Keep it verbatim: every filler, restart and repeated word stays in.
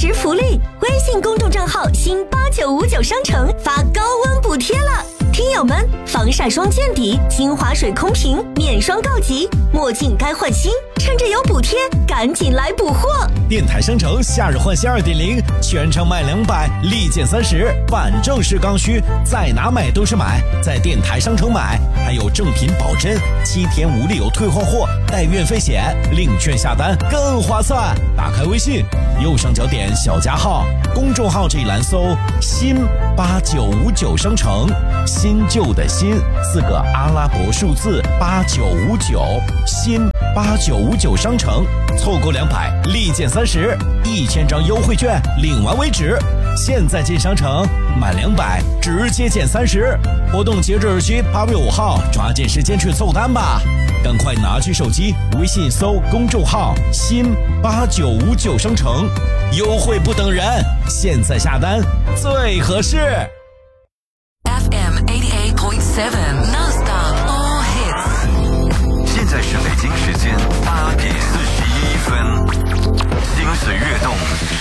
时福利，微信公众账号新八九五九商城发高温补贴了。听友们，防晒霜见底，精华水空瓶面霜告急，墨镜该换新，趁着有补贴，赶紧来补货！ 电台商城夏日换新 二点零， 全场买两百，立减三十，反正是刚需，在哪买都是买，在电台商城买，还有正品保真，七天无理由退换货，带运费险，领券下单更划算。打开微信，右上角点小加号，公众号这一栏搜新八九五九商城，新旧的新四个阿拉伯数字八九五九，新八九五九商城，凑够两百立减三十，一千张优惠券领完为止。现在进商城满两百直接减三十，活动截止日期八月五号，抓紧时间去凑单吧！赶快拿起手机，微信搜公众号新八九五九商城，优惠不等人，现在下单最合适。 F M eighty-eight point seven